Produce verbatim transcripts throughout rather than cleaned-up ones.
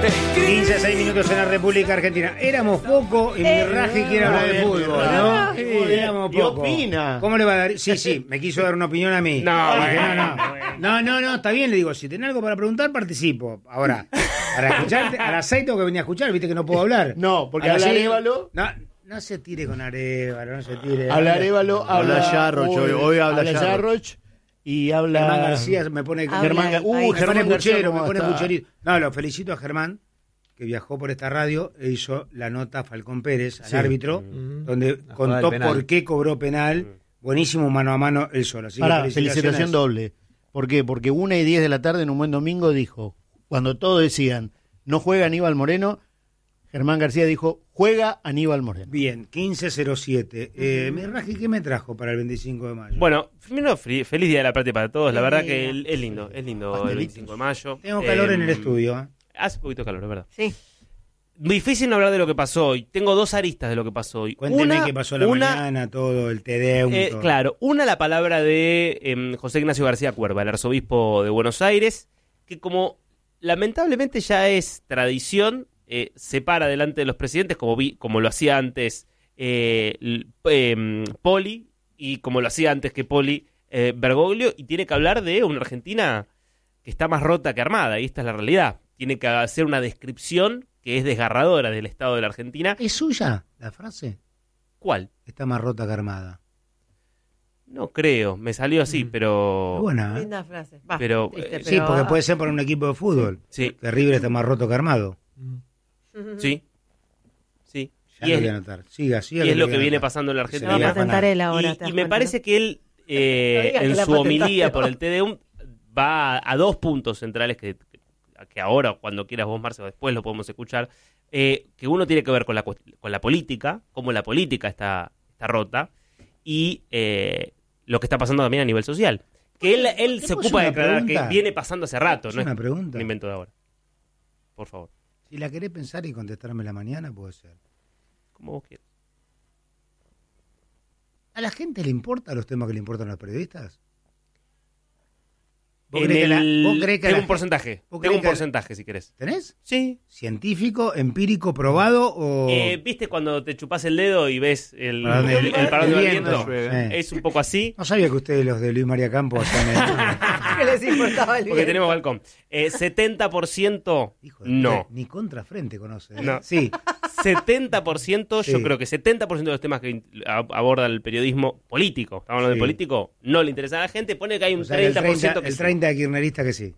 quince a seis minutos en la República Argentina. Éramos poco y mi Raji quiere hablar de fútbol, ¿no? Sí, éramos ¿Y poco. opina? ¿Cómo le va a dar? Sí, sí, me quiso dar una opinión a mí. No, Dije, no, no. bueno. No, no, no, está bien, le digo, si tenés algo para preguntar, participo. Ahora, para escucharte, a las seis tengo que venir a escuchar, viste que no puedo hablar. No, porque A las habla seis- Arévalo. No, no se tire con Arévalo, no se tire. Habla Arévalo, habla Habla Yarroch, hoy- hoy habla Yarroch. Yarroch y habla Germán García me pone... Habla Germán Gar- el uh, país. Me Germán pone García, puchero, me ¿cómo pone está? pucherito. No, lo felicito a Germán, que viajó por esta radio e hizo la nota a Falcón Pérez, al Sí. árbitro, Mm. donde La jugada contó del penal. por qué cobró penal. Buenísimo mano a mano él solo. Así que Pará, felicitaciones. felicitación doble. ¿Por qué? Porque una y diez de la tarde en un buen domingo dijo, cuando todos decían, no juega Aníbal Moreno, Germán García dijo, juega Aníbal Moreno. Bien, quince cero siete. Eh, mi Raji, ¿qué me trajo para el veinticinco de mayo? Bueno, primero, fri- feliz Día de la Patria para todos. La Qué verdad lindo. que el- es lindo, es lindo el Pastelitos. veinticinco de mayo. Tengo calor Eh, en el estudio. ¿eh? Hace poquito calor, es verdad. Sí. Difícil no hablar de lo que pasó hoy. Tengo dos aristas de lo que pasó hoy. Cuénteme Una- qué pasó a la una, mañana, todo, el Tedeum. eh, todo. claro, una la palabra de em, José Ignacio García Cuerva, el arzobispo de Buenos Aires, que como lamentablemente ya es tradición, eh, se para delante de los presidentes como, vi, como lo hacía antes eh, l- em, Poli y como lo hacía antes que Poli eh, Bergoglio, y tiene que hablar de una Argentina que está más rota que armada, y esta es la realidad. Tiene que hacer una descripción que es desgarradora del estado de la Argentina. ¿Es suya la frase? ¿Cuál? Está más rota que armada. No creo, me salió así, pero... Es buena, ¿eh? Linda frase. Va, Pero, triste, eh, Sí, pero- porque puede ser por un equipo de fútbol. Sí, Que River está más roto que armado. Ujú. sí, sí. Ya Y lo es, voy a anotar. Siga, siga. y es lo voy que a viene anotar. pasando en la Se va a Argentina. Excelente. patentar él ahora. Y, ¿te das y me cuenta, parece no? que él, eh, No digas que en la su homilía patentaste por vos. el T D U, va a dos puntos centrales que, que ahora, cuando quieras vos, Marce, o después lo podemos escuchar, eh, que uno tiene que ver con la, cu- con la política, cómo la política está, está rota, y eh, lo que está pasando también a nivel social. Que él, él se ¿Tenemos ocupa de una declarar pregunta? que viene pasando hace rato, Es no una es pregunta. un invento de ahora. Por favor, Si la querés pensar y contestarme la mañana, puede ser. como vos quieras. ¿A la gente le importan los temas que le importan a los periodistas? ¿Vos En creés que la- el- vos creés que tengo la un porcentaje, vos tengo creés un que- porcentaje si querés. ¿Tenés? Sí. ¿Científico, empírico, probado o...? Eh, ¿Viste cuando te chupás el dedo y ves el, ¿Para dónde- el, el para dónde va el viento? Eh. Es un poco así, No sabía que ustedes, los de Luis María Campos, hacían el... ¿Qué les importaba el porque bien? tenemos balcón. Eh, setenta por ciento Hijo de no. puta, ni contrafrente conoce. ¿eh? No. Sí, setenta por ciento, yo Sí. creo que setenta por ciento de los temas que in- a- aborda el periodismo político, estamos hablando Sí. de político, no le interesa a la gente, pone que hay un o sea, el treinta por treinta, ciento que el sí. treinta de kirchnerista que sí.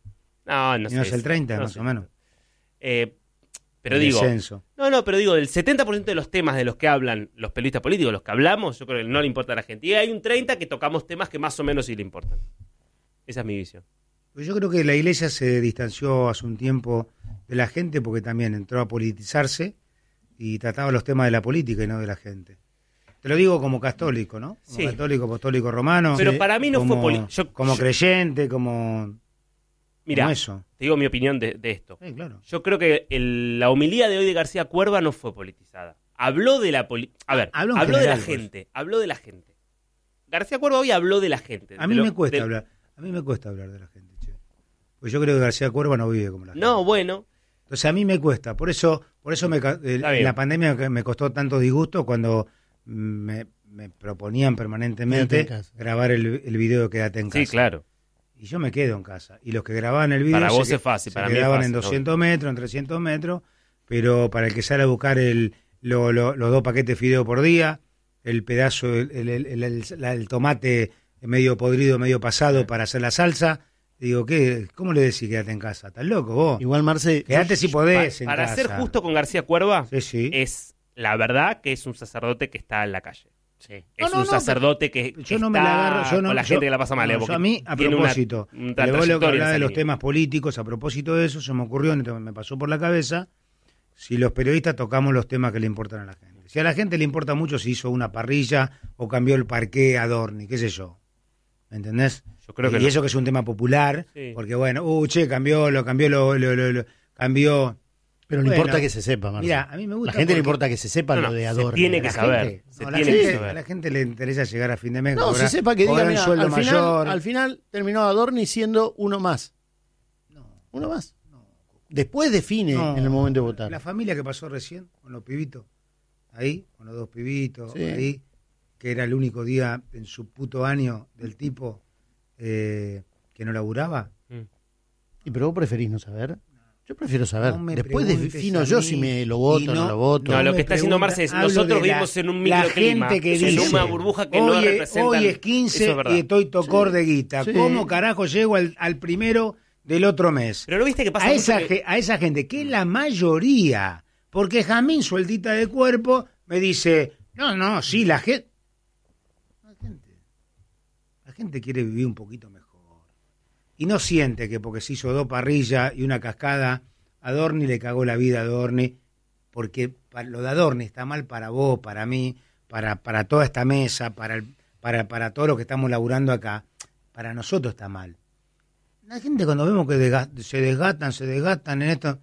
No, no Y sé. no es el treinta, no más sé. o menos. Eh, pero El digo, descenso. no, no, pero digo, del setenta por ciento de los temas de los que hablan los periodistas políticos, los que hablamos, yo creo que no le importa a la gente. Y hay un treinta que tocamos temas que más o menos sí le importan. Esa es mi visión. Pues yo creo que la iglesia se distanció hace un tiempo de la gente porque también entró a politizarse y trataba los temas de la política y no de la gente. Te lo digo como católico, ¿no? Como Sí. católico, apostólico romano. Pero Sí. para mí no como, fue poli- yo- como yo- creyente, como, Mira, como eso. te digo mi opinión de, de esto. Sí, claro. Yo creo que el- la homilía de hoy de García Cuerva no fue politizada. Habló de la poli- A ver, Habló en habló de la general, pues. gente. Habló de la gente. García Cuerva hoy habló de la gente. A de mí lo- me cuesta de- hablar. A mí me cuesta hablar de la gente, che. Pues yo creo que García Cuerva no vive como la gente. No, bueno. Entonces a mí me cuesta. Por eso, por eso me, ca- eh, Está en bien. la pandemia que me costó tanto disgusto cuando me, me proponían permanentemente Quédate en casa. grabar el, el video de Quédate en casa. Sí, claro. Y yo me quedo en casa. Y los que grababan el video Para se vos que- es fácil, se para mí es quedaban fácil, en doscientos metros, en trescientos metros, pero para el que sale a buscar el, lo- lo- los dos paquetes de fideo por día, el pedazo, el, el- el- el- el- la- el tomate medio podrido, medio pasado para hacer la salsa, digo, ¿qué? ¿Cómo le decís quédate en casa? ¿Estás loco vos? Igual, Marce, Quédate si podés en Para casa. ser justo con García Cuerva, Sí, sí. es la verdad que es un sacerdote que está en la calle. Es No, no, un no, sacerdote que, Yo que no me está la agarro, yo no, con la yo- gente que la pasa mal. no, ¿eh? yo Porque a mí, a tiene una- propósito, una le vuelvo a trayectoria en hablar esa de los línea. temas políticos, a propósito de eso, se me ocurrió, me pasó por la cabeza, si los periodistas tocamos los temas que le importan a la gente. Si a la gente le importa mucho si hizo una parrilla o cambió el parqué a Dorni, qué sé yo. ¿Me entendés? Yo creo que y no. eso que es un tema popular, Sí. porque bueno, uh, che, cambió, lo cambió, lo, lo, lo- lo- cambió. pero no Bueno, importa que se sepa, Marce. Mira, a mí me gusta La gente le porque- importa que se sepa No, lo no, de se Adorno. tiene que La saber. gente- Se no, la tiene gente- que saber. A la gente le interesa llegar a fin de mes. No, cobrar- se sepa que diga, cobrar un mira, sueldo al mayor. final, al final terminó Adorni siendo uno más. Uno más. después define No, en el momento de votar. La familia que pasó recién, con los pibitos, ahí, con los dos pibitos, Sí. ahí, que era el único día en su puto año del tipo eh, que no laburaba. ¿Y pero vos preferís no saber? Yo prefiero saber. No me Después preguntes defino a yo mí, si me lo voto y o no, no- lo voto. No, lo me que está haciendo pregunta, Marce es, hablo nosotros de la- vivimos en un la microclima, gente que en dice, una burbuja que no hoy, es- representa. hoy es Eso quince es verdad. y estoy tocor Sí. de guita. Sí. ¿Cómo carajo llego al, al primero del otro mes? Pero no viste que pasa A mucho esa, que- ge- a esa gente, que es la mayoría, porque Jamín, sueltita de cuerpo, me dice, no, no, sí, la gente... La gente, la gente quiere vivir un poquito mejor. Y no siente que porque se hizo dos parrillas y una cascada, Adorni le cagó la vida a Adorni, porque pa- lo de Adorni está mal para vos, para mí, para, para toda esta mesa, para, el- para, para todos los que estamos laburando acá. Para nosotros está mal. La gente cuando vemos que desga- se desgastan, se desgastan en esto,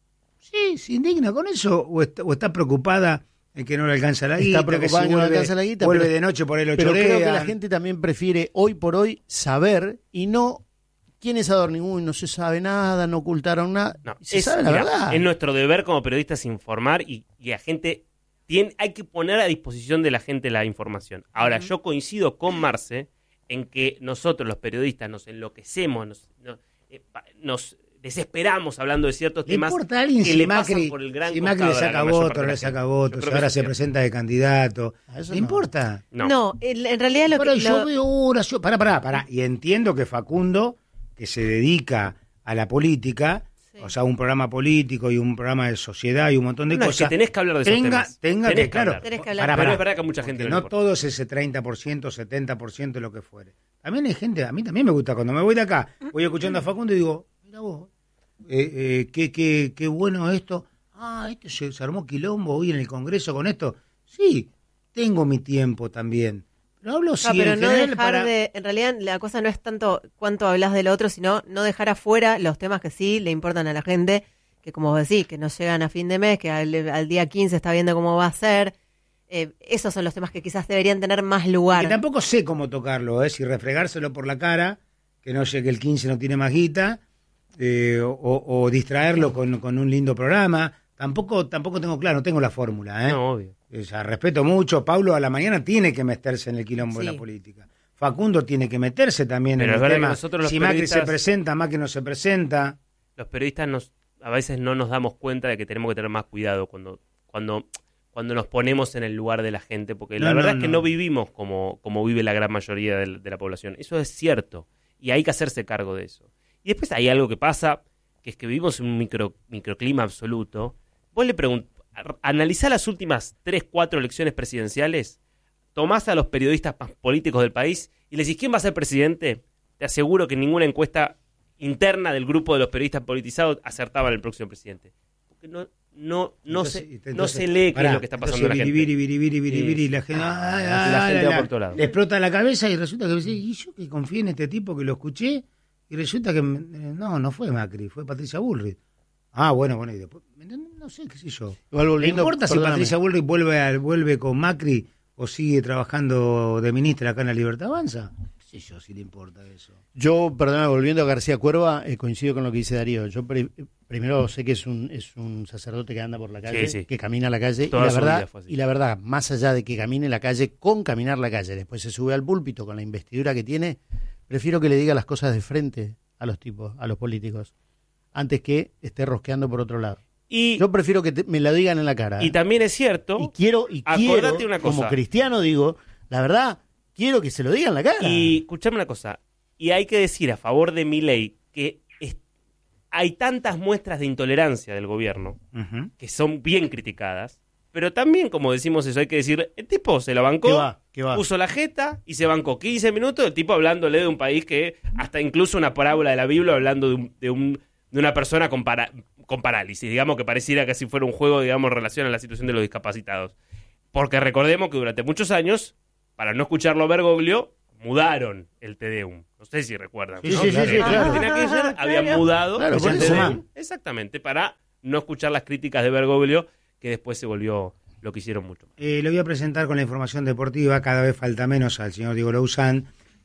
sí, se indigna con eso o está, o está preocupada en que no le alcanza la Está guita, que preocupada si en que no le vuelve, alcanza la guita, vuelve pero- de noche por el Pero creo que la ochorean. gente también prefiere hoy por hoy saber y no quién es Adorni. Uy, no se sabe nada, no ocultaron nada. No, se es, sabe la mirá, verdad. es nuestro deber como periodistas informar y, y a gente tiene, hay que poner a disposición de la gente la información. Ahora, yo coincido con Marce en que nosotros los periodistas nos enloquecemos, nos, nos, eh, pa- nos desesperamos hablando de ciertos ¿Le temas importa a alguien que si le pasan Macri, por el gran si Macri le costado a la saca mayor parte votos, de la le gente? saca Yo votos, creo ahora que se es presenta de candidato? A eso ¿Le no. importa? No. No, el- en realidad lo Pero que... yo lo- veo oración. Pará, pará, pará. Y entiendo que Facundo, que se dedica a la política, Sí. o sea, un programa político y un programa de sociedad y un montón de No, es cosas. que tenés que hablar de esos tenga, temas. Tenga Tenés que, que claro. hablar. Tenés que hablar. Pará, Pero pará. es verdad que a mucha gente Porque no no le importa. todo es ese treinta por ciento, setenta por ciento, lo que fuere. También hay gente, a mí también me gusta, cuando me voy de acá, voy escuchando a Facundo y digo, mira vos, eh, eh, qué, qué, qué bueno esto. Ah, este se, se armó quilombo hoy en el Congreso con esto. Sí, tengo mi tiempo también. Pero hablo No, sí, pero en no general dejar para... de... En realidad la cosa no es tanto cuánto hablas del otro, sino no dejar afuera los temas que sí le importan a la gente, que como vos decís, que no llegan a fin de mes, que al, al día quince está viendo cómo va a ser. Eh, esos son los temas que quizás deberían tener más lugar. Que tampoco sé cómo tocarlo, ¿eh? Si refregárselo por la cara, que no sé que el quince no tiene más guita, eh, o, o distraerlo con, con un lindo programa. Tampoco tampoco tengo claro, no tengo la fórmula, ¿eh? No, obvio. O sea, respeto mucho. Paulo a la mañana tiene que meterse en el quilombo de Sí. la política. Facundo tiene que meterse también Pero en es el verdad que tema. nosotros los Si Macri se periodistas- presenta, Macri no se presenta. Los periodistas nos, a veces no nos damos cuenta de que tenemos que tener más cuidado cuando, cuando, cuando nos ponemos en el lugar de la gente, porque la No, verdad no, es que no. no vivimos como, como vive la gran mayoría de, de la población. Eso es cierto, y hay que hacerse cargo de eso. Y después hay algo que pasa, que es que vivimos en un micro, microclima absoluto. Vos le preguntás, analizá las últimas tres, cuatro elecciones presidenciales, tomás a los periodistas más políticos del país y le decís, ¿quién va a ser presidente? Te aseguro que ninguna encuesta interna del grupo de los periodistas politizados acertaba al próximo presidente. Porque no, no, no, Entonces- se, entonces, no se lee qué pará, es lo que está pasando en la entonces, gente. biribiri, biribiri, biribiri, Sí, y la gente, Ah, ay, la ay, gente ay, va ay, por todos lados. le explota la cabeza y resulta que dice, y yo que confié en este tipo que lo escuché, y resulta que me- no, no fue Macri, fue Patricia Bullrich. Ah, bueno, bueno, y después, no sé, qué sé yo. Igual ¿Le volviendo, importa si perdóname. Patricia Bullrich vuelve, a- vuelve con Macri o sigue trabajando de ministra acá en la Libertad Avanza? ¿Qué sé yo si le importa eso? Yo, perdona, volviendo a García Cuerva, eh, coincido con lo que dice Darío. Yo pri- primero sé que es un es un sacerdote que anda por la calle, Sí, sí. que camina la calle, y Toda la, su verdad, vida fue así. y la verdad, más allá de que camine la calle, con caminar la calle, después se sube al púlpito con la investidura que tiene, prefiero que le diga las cosas de frente a los tipos, a los políticos, antes que esté rosqueando por otro lado. Y, Yo prefiero que te- me lo digan en la cara. y ¿eh? también es cierto, Y quiero, y Acordate quiero, una cosa. como cristiano digo, la verdad, quiero que se lo digan en la cara. y escuchame una cosa, y hay que decir a favor de Milei que es- hay tantas muestras de intolerancia del gobierno Ujú. que son bien criticadas, pero también, como decimos eso, hay que decir, el tipo se la ¿Qué bancó, va? ¿Qué va? puso la jeta y se bancó quince minutos, el tipo hablándole de un país que, hasta incluso una parábola de la Biblia hablando de, un, de, un, de una persona con, para- con parálisis, digamos que pareciera que si fuera un juego, digamos, en relación a la situación de los discapacitados. Porque recordemos que durante muchos años, para no escucharlo a Bergoglio, mudaron el Te Deum. No sé si recuerdan. Sí, ¿no? sí, sí, sí, Que claro. Cristina Kirchner habían Claro. mudado Claro, ese por Te eso. Deum, exactamente, para no escuchar las críticas de Bergoglio, que después se volvió lo que hicieron mucho más. Eh, le voy a presentar con la información deportiva, cada vez falta menos al señor Diego Louzán,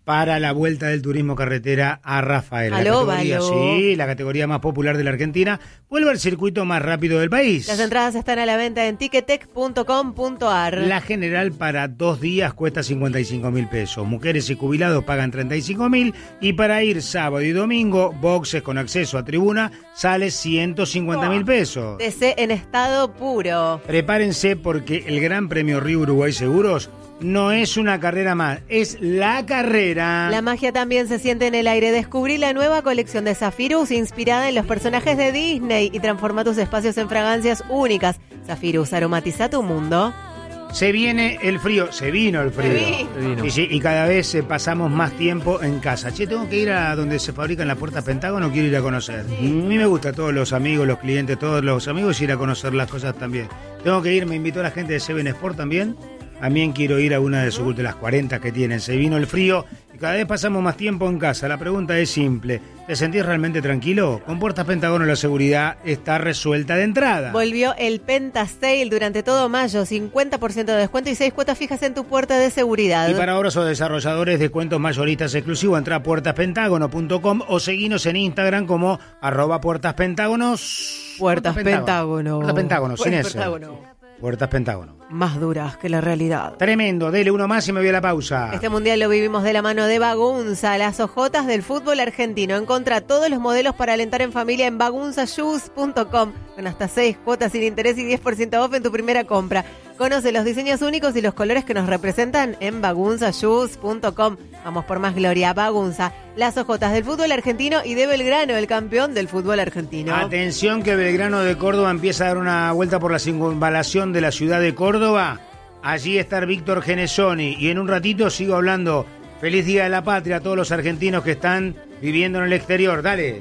para la Vuelta del Turismo Carretera a Rafaela. Aló, la categoría, aló. sí, la categoría más popular de la Argentina, vuelve al circuito más rápido del país. Las entradas están a la venta en ticketek punto com punto ar. La general para dos días cuesta cincuenta y cinco mil pesos. Mujeres y jubilados pagan treinta y cinco mil. Y para ir sábado y domingo, boxes con acceso a tribuna, sale ciento cincuenta mil pesos. T C en estado puro. Prepárense porque el Gran Premio Río Uruguay Seguros no es una carrera más, es la carrera. La magia también se siente en el aire. Descubrí la nueva colección de Zafirus inspirada en los personajes de Disney y transforma tus espacios en fragancias únicas. Zafirus, aromatiza tu mundo. Se viene el frío, se vino el frío. Se vino. Y, sí, y cada vez eh, pasamos más tiempo en casa. Che, tengo que ir a donde se fabrican las puertas Pentágono, quiero ir a conocer. A mí me gusta, todos los amigos, los clientes, todos los amigos, ir a conocer las cosas también. Tengo que ir, me invitó la gente de Seven Sport también. También quiero ir a una de sus de las cuarenta que tienen. Se vino el frío y cada vez pasamos más tiempo en casa. La pregunta es simple. ¿Te sentís realmente tranquilo? Con Puertas Pentágono la seguridad está resuelta de entrada. Volvió el Penta Sale durante todo mayo. cincuenta por ciento de descuento y seis cuotas fijas en tu puerta de seguridad. Y para ahora o desarrolladores, descuentos mayoristas exclusivos. Entra a puertas pentágono punto com o seguinos en Instagram como arroba puertaspentágonos. Puertas Pentágono. Puertas Pentágono, sin Puertas ese. Pentágono. Puertas Pentágono. Más duras que la realidad. Tremendo, dele uno más y me voy a la pausa. Este mundial lo vivimos de la mano de Bagunza, las ojotas del fútbol argentino. Encontra todos los modelos para alentar en familia en bagunza shoes punto com con hasta seis cuotas sin interés y diez por ciento off en tu primera compra. Conoce los diseños únicos y los colores que nos representan en bagunza shoes punto com. Vamos por más gloria. Bagunza, las ojotas del fútbol argentino y de Belgrano, el campeón del fútbol argentino. Atención que Belgrano de Córdoba empieza a dar una vuelta por la circunvalación de la ciudad de Córdoba. Allí está Víctor Genesoni y en un ratito sigo hablando. Feliz Día de la Patria a todos los argentinos que están viviendo en el exterior. Dale.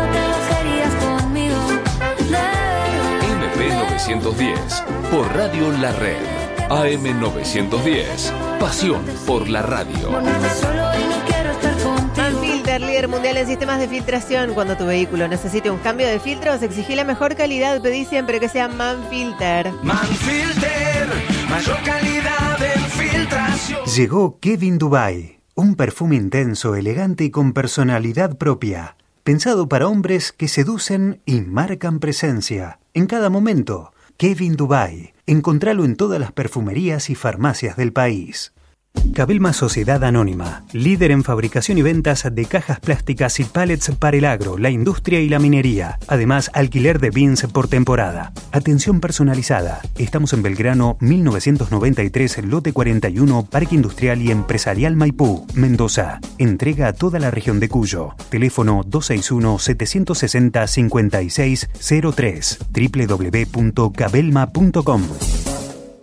M P novecientos diez por Radio La Red. A M novecientos diez. Pasión por la radio. Manfilter, líder mundial en sistemas de filtración. Cuando tu vehículo necesite un cambio de filtros, exigí la mejor calidad. Pedí siempre que sea Manfilter. Manfilter, mayor calidad en filtración. Llegó Kevin Dubai, un perfume intenso, elegante y con personalidad propia. Pensado para hombres que seducen y marcan presencia. En cada momento, Kevin Dubai. Encontralo en todas las perfumerías y farmacias del país. Cabelma Sociedad Anónima, líder en fabricación y ventas de cajas plásticas y pallets para el agro, la industria y la minería. Además, alquiler de bins por temporada. Atención personalizada. Estamos en Belgrano mil novecientos noventa y tres, lote cuarenta y uno, Parque Industrial y Empresarial Maipú, Mendoza. Entrega a toda la región de Cuyo. Teléfono dos seis uno, siete seis cero, cinco seis cero tres. doble u doble u doble u punto cabelma punto com.